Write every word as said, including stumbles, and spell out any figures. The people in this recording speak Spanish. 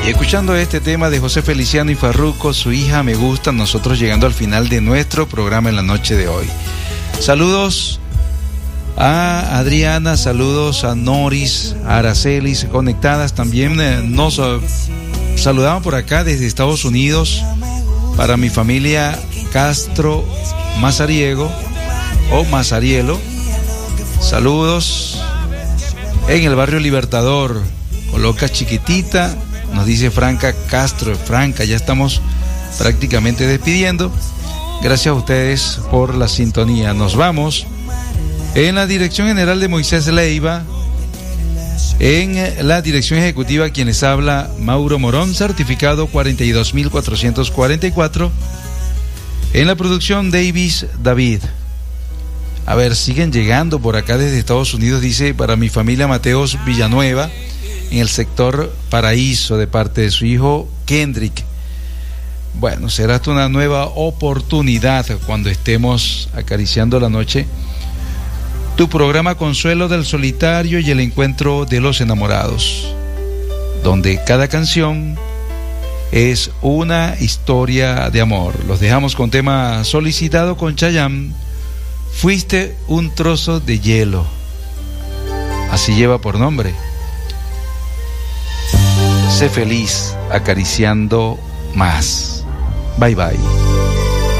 Y escuchando este tema de José Feliciano y Farruko, Su hija me gusta, nosotros llegando al final de nuestro programa en la noche de hoy. Saludos a Adriana, saludos a Noris, a Aracelis, conectadas también. Eh, nos uh, saludamos por acá desde Estados Unidos para mi familia Castro Mazariego o Mazarielo. Saludos en el barrio Libertador, coloca chiquitita, nos dice Franca Castro. Franca, ya estamos prácticamente despidiendo. Gracias a ustedes por la sintonía. Nos vamos. En la dirección general de Moisés Leiva, en la dirección ejecutiva quienes habla Mauro Morón, certificado cuarenta y dos mil cuatrocientos cuarenta y cuatro. En la producción Davis David. A ver, siguen llegando por acá desde Estados Unidos, dice, para mi familia Mateos Villanueva, en el sector Paraíso, de parte de su hijo Kendrick. Bueno, será hasta una nueva oportunidad cuando estemos acariciando la noche. Tu programa Consuelo del Solitario y el Encuentro de los Enamorados, donde cada canción es una historia de amor. Los dejamos con tema solicitado con Chayanne, Fuiste un trozo de hielo. Así lleva por nombre. Sé feliz acariciando más. Bye bye.